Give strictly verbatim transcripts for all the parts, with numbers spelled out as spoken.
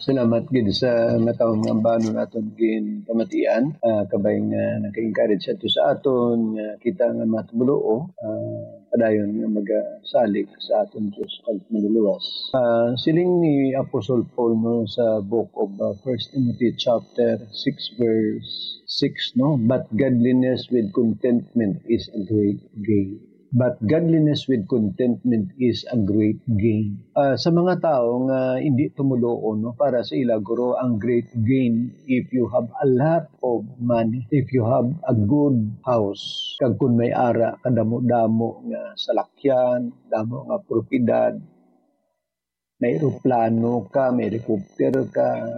Salamat gid sa matawang nga bano naton gin kamatian, uh, kabay nga naka-encourage sa to sa aton nga kita nga matumulo uh, padayon nga magasalig sa aton Dios kag maluluwas. Uh, siling ni Apostle Paul no sa book of uh, First Timothy chapter six verse six no, but godliness with contentment is a great gain. But godliness with contentment is a great gain. Uh, sa mga tao nga hindi tumuloon, no, para sa ila guro, ang great gain if you have a lot of money, if you have a good house, kag kun may ara kadamo-damo nga salakyan, damo nga propiedad, may eroplano ka, may helicopter ka,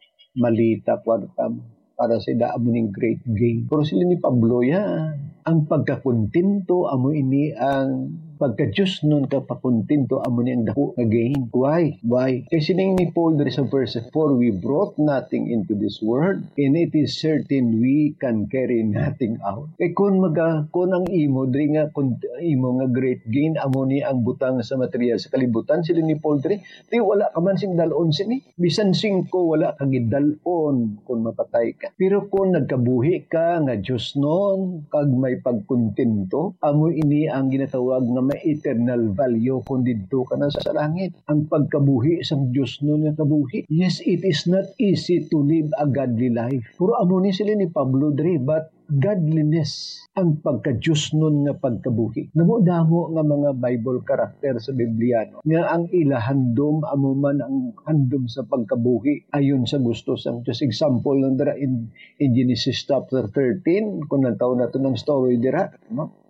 malita kwarta para sa ida amo ning great gain. Pero sila ni Pablo yan. Ang pagkakontento amo ini ang pagka-Diyos nun kapakontento amo ni ang dako nga gain. Why? Why? Kasi sining ni Paul there sa verse four, we brought nothing into this world and it is certain we can carry nothing out. Kay kun maga kun ang imo diri nga kun imo nga great gain amo ni ang butang sa material sa kalibutan, sila ni Paul diri ti wala ka man sing dalon sini bisan singko wala ka gidalon kun mapatay ka. Pero kun nagkabuhi ka nga Diyos nun kag may pagkontento amo ini ang ginatawag nga may eternal value kung dito ka na sa langit. Ang pagkabuhi sa Diyos nun nga kabuhi. Yes, it is not easy to live a godly life. Puro amo ni sila ni Pablo diri, but godliness ang pagka-Diyos nun nga pagkabuhi. Namo-damo nga mga Bible character sa Biblia no, nga ang ila handom amo man ang handom sa pagkabuhi ayon sa gusto sa Diyos. Example lang dira in, in Genesis chapter thirteen kung nantaw nato ng story dira no,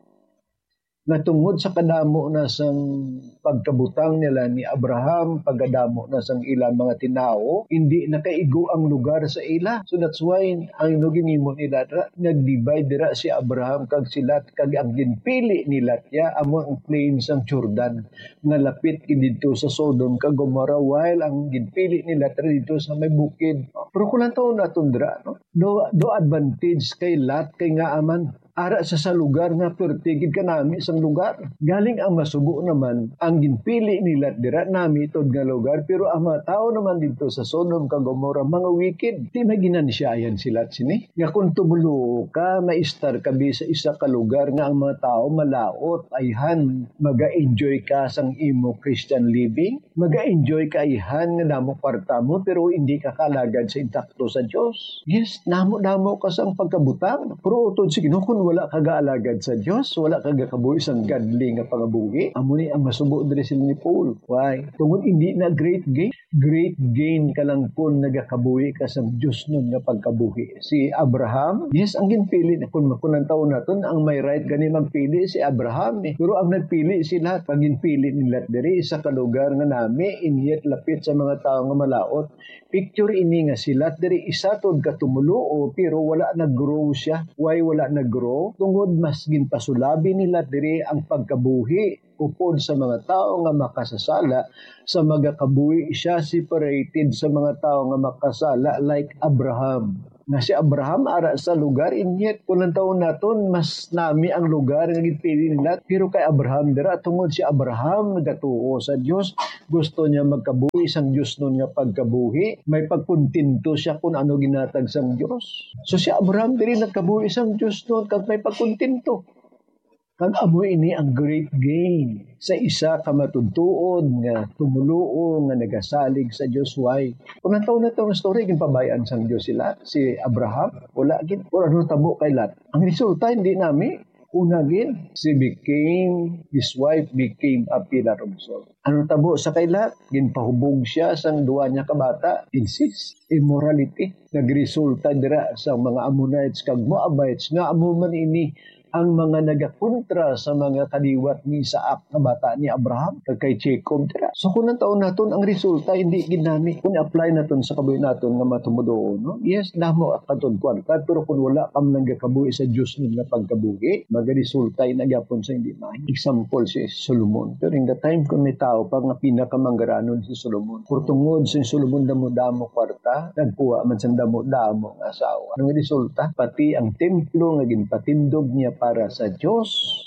na tungod sa kadamo na sang pagkabutang nila ni Abraham, pagkadamo na sang ilang mga tinao, hindi nakaigo ang lugar sa ila. So that's why ang ginimo nila, nag-divide dira si Abraham kag sila, kag ang ginpili nila ya amo ang plains sang Jordan nga lapit dito sa Sodom kag Gomorrah, while ang ginpili nila dito sa may bukid. Pero kung lang taon na tundra, no? do, do advantage kay Lot kay nga aman ara sa sa lugar nga pertigid ka nami isang lugar. Galing ang masubo naman, ang ginpili nila dira nami itod nga lugar, pero ang mga tao naman dito sa Sodom kag Gomorrah, mga wicked. Di may ginansyayan sila sini. Nga kung tumulo ka, maistar ka sa isa ka lugar nga ang mga tao malaot, ayhan, maga-enjoy ka sang imo Christian living, maga-enjoy ka ayhan nga namo kwarta mo, pero hindi ka kalagad sa intakto sa Diyos. Yes, namo-namo ka sang pagkabutang. Pero utod sige, no, kung wala kagaalagad sa Diyos, wala kagakabuhi sang godly nga pangabuhi, amo ni ang masubo diri sila ni Paul. Why? Tungod hindi na great gain. Great gain ka lang kung nagakabuhi ka sa Diyos nun nga pagkabuhi. Si Abraham, yes, ang ginpili na kung makunang taon naton, ang may right gani magpili si Abraham. Eh. Pero ang nagpili sila, pag ginpili nila diri sa kalugar nga nami, inyet lapit sa mga tao nga malaot. Picture ini nga sila diri isa tod katumuluo, pero wala nag-grow siya. Why wala nag-grow? Tungod mas ginpasulabi nila diri ang pagkabuhi upod sa mga tao nga makasasala, sa magakabuhi siya separated sa mga tao nga makasala like Abraham. Nga si Abraham ara sa lugar, inyet kung ng taon naton mas nami ang lugar nga gipili nila, pero kay Abraham dira tungod si Abraham nagatuo sa Dios, gusto niya magkabuhi sang Dios nun nga pagkabuhi, may pagkuntinto siya kung ano ginatag sang Dios. So si Abraham diri nagkabuhi sang Dios nun kag may pagkuntinto. Kag amo ini ang great gain sa isa ka matutuon nga tumuluo nga nagasalig sa Dios. Why? Kung ang taon na itong story, ginpabayaan sang Dios sila, si Abraham, wala gin. O ano tabo kay Lot? Ang resulta, hindi nami. Una gin, she became, his wife became a pillar of salt. Ano tabo sa kay Lot? Ginpahubog siya sang duwa niya kabata. Incest, immorality. Nagresulta dira sa mga Ammonites kag Moabites nga amo man ini ang mga nagakontra sa mga kaliwat ni Isaac na bata ni Abraham kag kay Jacob dira. So kung ang taon naton ang resulta hindi ginami kung apply naton sa kabuhi naton nga matumudo no. Yes, namo katon kwarta, pero kung wala kam nang gakabuhi sa Dios nun nga pagkabuhi, magaresulta ina gyapon sa hindi maayos. Example si Solomon. During the time kung may tao pa nga pinakamanggaranon si Solomon. Kurtungod si Solomon damo-damo kwarta, nagkuha man sa damo-damo nga asawa. Ang resulta pati ang templo nga ginpatindog niya para sa Diyos,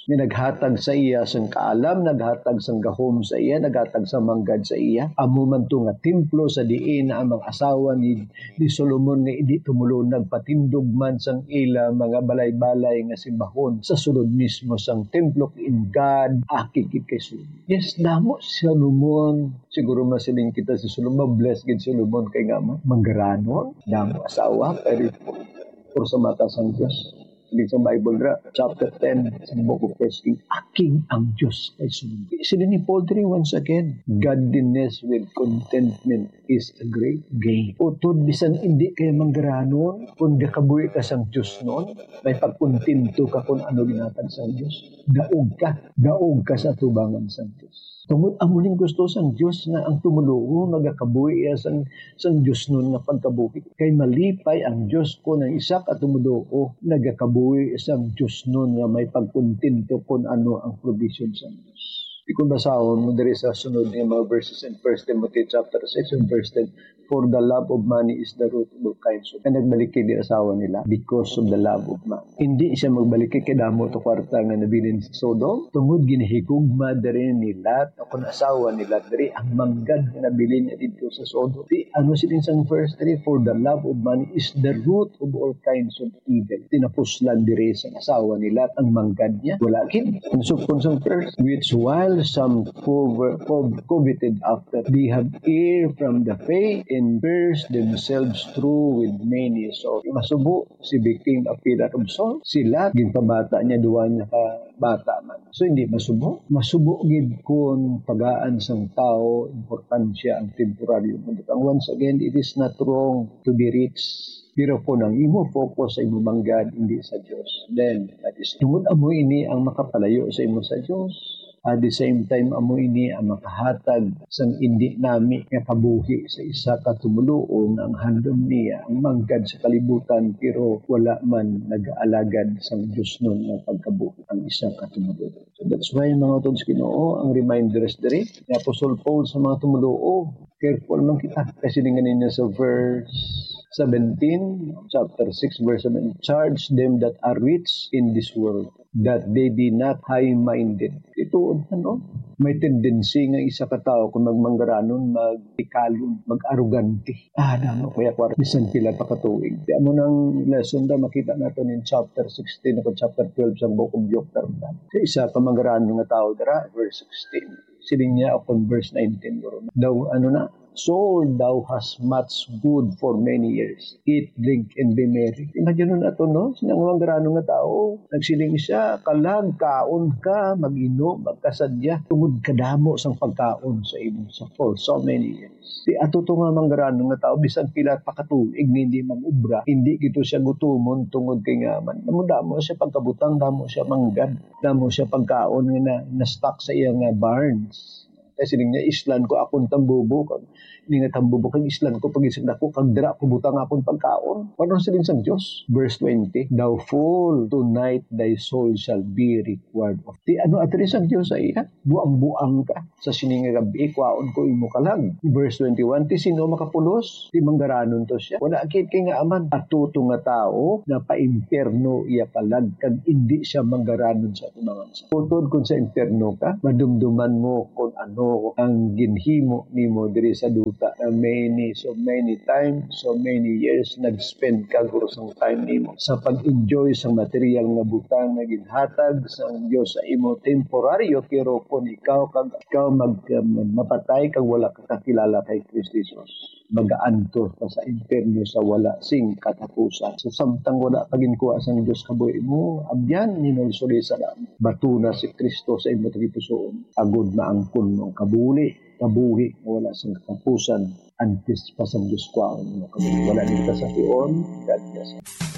nga naghatag sa iya sang kaalam, naghatag sang gahom sa iya, naghatag sa manggad sa iya. Amo man to nga templo sa diin na ang mga asawa ni, ni Solomon nga hindi tumulo nagpatindog man sang ila mga balay-balay nga simbahon sa sulod mismo sang templo in God akikit kay Solomon. Yes, damo si Solomon. Siguro masiling kita si Solomon, bless gid Solomon kay nga manggaranon, damo asawa pero por sa mata sang Dios. Hindi sa Bible ra, chapter ten, sa book of First Kings, aking ang Diyos kay Solomon. Sila ni Paul three once again, godliness with contentment is a great gain. Utod, bisan hindi kayo manggaranon, kung gakabuhi ka sang Diyos noon, may pagkuntinto ka kung ano ginatag sa Diyos. Daog ka, daog ka sa tubangan sa Diyos. Tungod amuling gusto sang Diyos nga ang tumuluo nagakabuhi sang sang Diyos nun nga pagkabuhi kay malipay ang Diyos ko ng isa ka tumuluo nagakabuhi sang Diyos nun nga may pagkuntinto kung ano ang provision sa Diyos. Ikon basahon mo diri sa sunod nga mga verses in First Timothy chapter six and verse ten, for the love of money is the root of all kinds of. Kaya nagbaliki di asawa nila because of the love of money. Hindi siya magbaliki kay damo to kwarta nga nabilin sa Sodom. Tungod ginihigugma diri nila kung asawa nila diri ang manggad nga nabilin niya dito sa Sodom. Di ano siling sang verse three, for the love of money is the root of all kinds of evil. Tinapuslan diri sa asawa nila ang manggad niya. Wala kin. Nasukon sang verse, which while some cover, cover, coveted after, they have erred from the faith and pierced themselves through with many sorrows. Masubo, si became a pillar of salt. Sila, ginpabata niya, duwa niya ka bata man. So, hindi masubo. Masubo gid kung pagaan sang tao, importansya ang temporaryo. But once again, it is not wrong to be rich. Pero kung ang imo focus sa imo manggad, hindi sa Diyos, then that is tungod amo ini ang makapalayo sa imo sa Diyos. At the same time, amo ini ang makahatag sang hindi nami nga kabuhi sa isa ka tumuluong ang handom niya ang manggad sa kalibutan pero wala man nag-aalagad sang Diyos nun ng pagkabuhi ang isa ka tumuluong. So that's why mga tons Ginoo ang reminders diri ni Apostle Paul sa mga tumuluo. Careful man kita kasi dinganin niya sa verse seventeen, chapter six, verse seven, charge them that are rich in this world, that they be not high-minded. Ito, ano, may tendency nga isa ka tao kung magmanggaranon, mag-ikalon, mag-arugante. Ah, damo, kaya kwara, bisan pila pa katuig. Di mo ng lesson na makita natin in chapter sixteen o chapter twelve sa book of Job. Sa isa ka manggaranon nga tao, dara, verse sixteen. Siling niya ako verse nineteen. Daw, ano na, soul, thou hast much good for many years. Eat, drink, and be merry. Imagine na ito, no? Sinang grano nga tao. Nagsiling siya, kalag, kaon ka, mag-inom, magkasadya. Tungod kadamo sang pagkaon sa imo sa for so many years. Di ato to nga manggrano nga tao, bisan pila pakatuig, hindi mag-ubra, hindi gito siya gutumon tungod kay ngaman. Damo siya pagkabutang, damo siya manggad, damo siya pagkaon nga na, na-stock sa iya nga barns. Kasi niya islan ko akong tambubo kag ni nga tambubo kag islan ko pag isig nako kag dira ko butang akong pagkaon. Paano silin sang Dios? Verse twenty, thou fool, tonight thy soul shall be required of. Di ano atri sang Dios sa iya? Buang-buang ka sa sining gabi kwaon ko imo kalag. Verse twenty-one, ti sino makapulos? Ti manggaranon to siya. Wala kay kay nga aman atuto nga tao na pa-impierno iya kalag kag hindi siya manggaranon sa tumangan sa. Putod kun sa impierno ka, madumduman mo kung ano ang ginhimo nimo diri sa duta na many so many times so many years nag-spend ka guro sang time nimo sa pag-enjoy sa material nga butang nga ginhatag sa Dios sa imo temporaryo pero kung ikaw kag ikaw mag um, mapatay kag wala ka kakilala kay Kristo Jesus magaanto ka sa impierno sa wala sing katapusan. So samtang wala paginkuha sang Dios kabuhi mo abyan ninulsuli sa batuna si Kristo sa imo tagipusoon agud maangkon mo kabuli kabuhi wala sang katapusan antes pa sang Dios kwaon mo kabuli wala nita sa tion. God bless.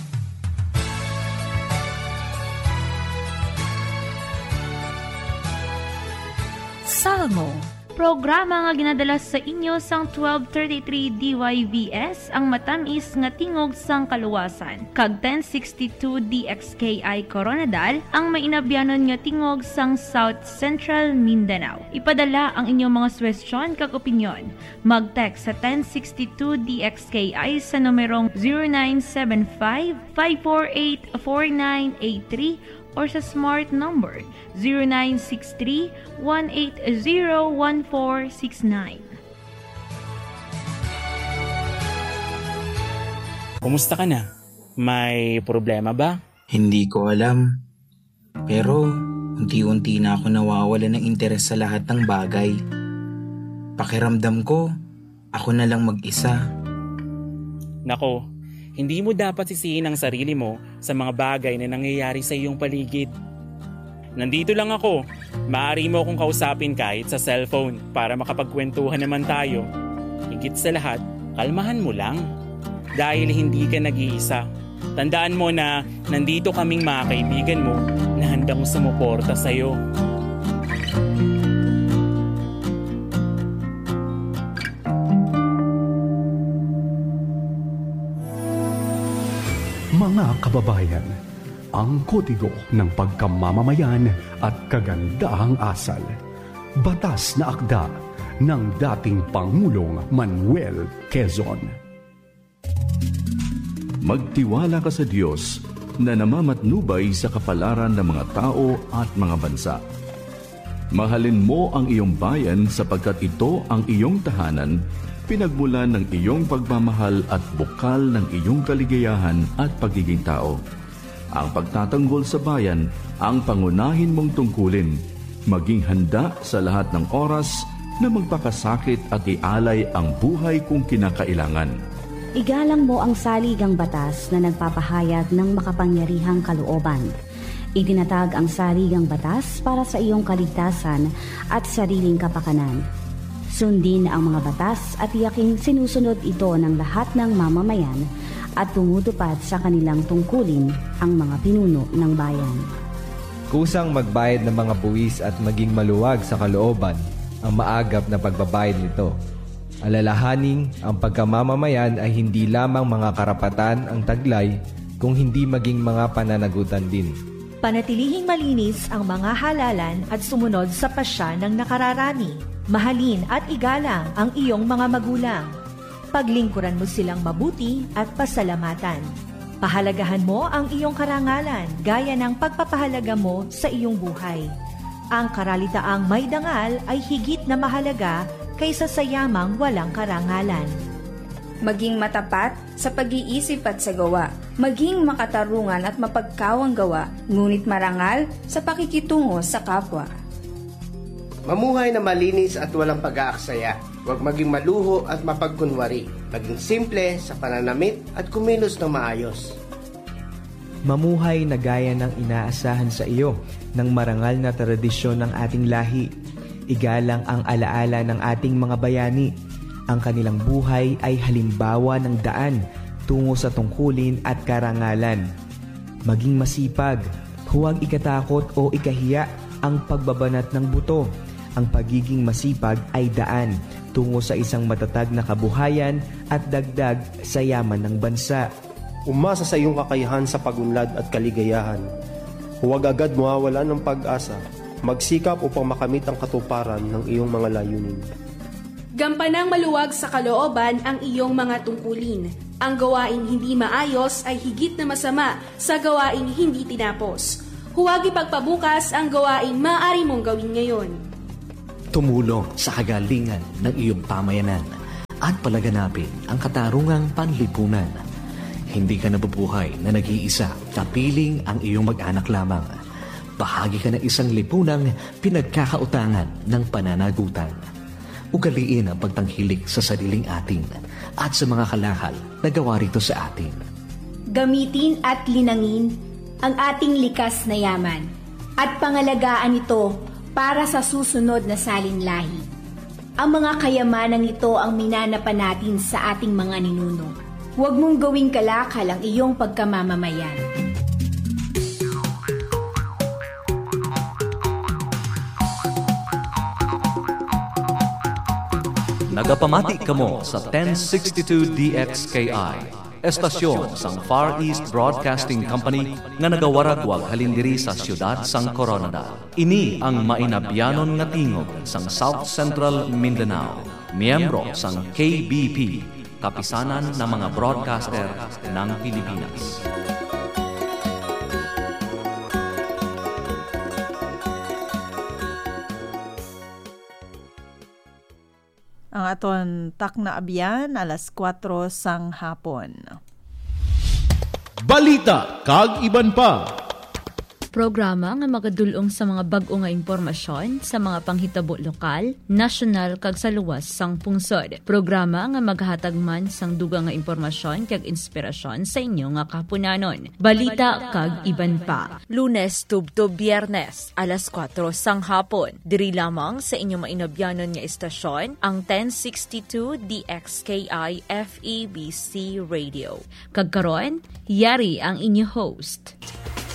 Salmo, programa nga ginadala sa inyo sang twelve thirty-three D Y V S ang matamis nga tingog sang kaluwasan. Kag ten sixty-two D X K I Coronadal ang mainabyanon nga tingog sang South Central Mindanao. Ipadala ang inyong mga suwestyon kag opinyon. Mag-text sa ten sixty-two D X K I sa numerong zero nine seven five, five four eight, four nine eight three or sa smart number zero nine six three, one eight zero, one four six nine. Kumusta ka na? May problema ba? Hindi ko alam. Pero unti-unti na ako nawawala ng interes sa lahat ng bagay. Pakiramdam ko, ako na lang mag-isa. Nako, hindi mo dapat sisihin ang sarili mo sa mga bagay na nangyayari sa iyong paligid. Nandito lang ako. Maaari mo akong kausapin kahit sa cellphone para makapagkwentuhan naman tayo. Higit sa lahat, kalmahan mo lang. Dahil hindi ka nag-iisa. Tandaan mo na nandito kaming mga kaibigan mo na handang sumuporta sa'yo. Mga kababayan, ang kodigo ng pagkamamamayan at kagandahang asal. Batas na akda ng dating Pangulong Manuel Quezon. Magtiwala ka sa Diyos na namamatnubay sa kapalaran ng mga tao at mga bansa. Mahalin mo ang iyong bayan sapagkat ito ang iyong tahanan, pinagmulan ng iyong pagmamahal at bukal ng iyong kaligayahan at pagiging tao. Ang pagtatanggol sa bayan ang pangunahin mong tungkulin. Maging handa sa lahat ng oras na magpakasakit at ialay ang buhay kung kinakailangan. Igalang mo ang saligang batas na nagpapahayag ng makapangyarihang kalooban. Itinatag ang saligang batas para sa iyong kaligtasan at sariling kapakanan. Sundin ang mga batas at tiyaking sinusunod ito ng lahat ng mamamayan at tumutupad sa kanilang tungkulin ang mga pinuno ng bayan. Kusang magbayad ng mga buwis at maging maluwag sa kalooban ang maagap na pagbabayad nito. Alalahaning ang pagkamamamayan ay hindi lamang mga karapatan ang taglay kung hindi maging mga pananagutan din. Panatilihing malinis ang mga halalan at sumunod sa pasya ng nakararami. Mahalin at igalang ang iyong mga magulang. Paglingkuran mo silang mabuti at pasalamatan. Pahalagahan mo ang iyong karangalan gaya ng pagpapahalaga mo sa iyong buhay. Ang karalitaang may dangal ay higit na mahalaga kaysa sa yamang walang karangalan. Maging matapat sa pag-iisip at sa gawa. Maging makatarungan at mapagkawang gawa, ngunit marangal sa pakikitungo sa kapwa. Mamuhay na malinis at walang pag-aaksaya. Huwag maging maluho at mapagkunwari. Maging simple sa pananamit at kumilos ng maayos. Mamuhay na gaya ng inaasahan sa iyo ng marangal na tradisyon ng ating lahi. Igalang ang alaala ng ating mga bayani. Ang kanilang buhay ay halimbawa ng daan tungo sa tungkulin at karangalan. Maging masipag, huwag ikatakot o ikahiya ang pagbabanat ng buto. Ang pagiging masipag ay daan tungo sa isang matatag na kabuhayan at dagdag sa yaman ng bansa. Umasa sa iyong kakayahan sa pagunlad at kaligayahan. Huwag agad mawawalan ng pag-asa. Magsikap upang makamit ang katuparan ng iyong mga layunin. Gampanang maluwag sa kalooban ang iyong mga tungkulin. Ang gawaing hindi maayos ay higit na masama sa gawaing hindi tinapos. Huwag ipagpabukas ang gawaing maaari mong gawin ngayon. Tumulong sa kagalingan ng iyong pamayanan at palaganapin ang katarungang panlipunan. Hindi ka nabubuhay na nag-iisa, kapiling ang iyong mag-anak lamang. Bahagi ka ng isang lipunang pinagkakautangan ng pananagutan. Ugaliin ang pagtanghilik sa sariling atin at sa mga kalakal na gawa rito sa atin. Gamitin at linangin ang ating likas na yaman at pangalagaan ito para sa susunod na salinlahi. Ang mga kayamanang ito ang minanapan natin sa ating mga ninuno. Huwag mong gawing kalakal ang iyong pagkamamamayan. Nagapamati kamo sa ten sixty-two D X K I, estasyon sang Far East Broadcasting Company nga nagawaragwag halindiri sa siyudad sang Coronadal. Ini ang mainabyanon nga tingog sang South Central Mindanao, miyembro sang K B P, kapisanan ng mga broadcaster ng Pilipinas. ang aton takna abyan alas kwatro sang hapon. Balita kag iban pa. Programa nga magadulong sa mga bag-o nga impormasyon sa mga panghitabo lokal, nasyonal kag sa luwas sang pungsod. Programa nga maghatag man sang dugang nga impormasyon kag inspirasyon sa inyo nga kapunanon. Balita kag iban pa. Lunes tubto Biyernes alas kwatro sang hapon. Diri lamang sa inyo mainobyanon nga istasyon ang ten sixty-two D X K I F E B C Radio. Kag karon, yari ang inyo host.